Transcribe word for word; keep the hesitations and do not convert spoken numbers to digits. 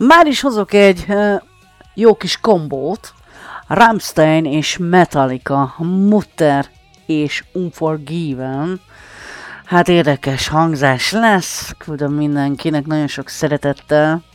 Már is hozok egy uh, jó kis kombót. Rammstein és Metallica, Mutter és Unforgiven. Hát érdekes hangzás lesz, küldöm mindenkinek nagyon sok szeretettel.